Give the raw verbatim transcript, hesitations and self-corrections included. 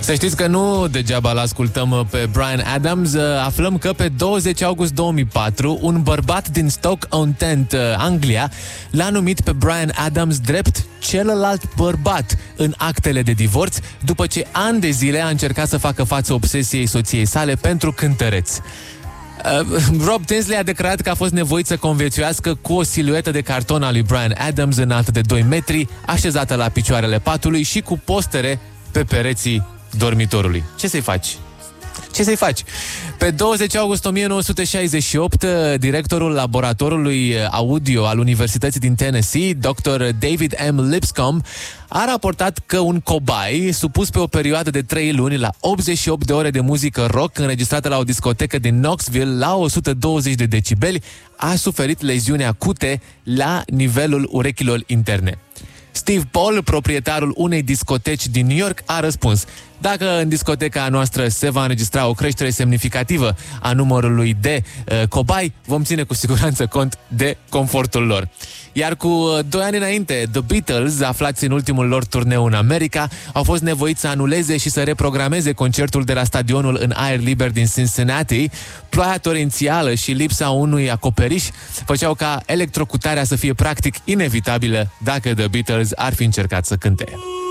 Să știți că nu degeaba l-ascultăm pe Bryan Adams. Aflăm că pe douăzeci august două mii patru un bărbat din Stoke-on-Trent, Anglia, l-a numit pe Bryan Adams drept celălalt bărbat în actele de divorț, după ce ani de zile a încercat să facă față obsesiei soției sale pentru cântăreț. Uh, Rob Tinsley a declarat că a fost nevoit să conviețuiască cu o siluetă de carton a lui Bryan Adams înaltă de doi metri, așezată la picioarele patului și cu postere pe pereții dormitorului. Ce să-i faci? Ce să-i faci? Pe douăzeci august o mie nouă sute șaizeci și opt, directorul laboratorului audio al Universității din Tennessee, doctor David M. Lipscomb, a raportat că un cobai supus pe o perioadă de trei luni la optzeci și opt de ore de muzică rock înregistrată la o discotecă din Knoxville la o sută douăzeci de decibeli a suferit leziuni acute la nivelul urechilor interne. Steve Paul, proprietarul unei discoteci din New York, a răspuns: dacă în discoteca noastră se va înregistra o creștere semnificativă a numărului de uh, cobai, vom ține cu siguranță cont de confortul lor. Iar cu uh, doi ani înainte, The Beatles, aflați în ultimul lor turneu în America, au fost nevoiți să anuleze și să reprogrameze concertul de la stadionul în aer liber din Cincinnati. Ploaia torențială și lipsa unui acoperiș făceau ca electrocutarea să fie practic inevitabilă dacă The Beatles ar fi încercat să cânte.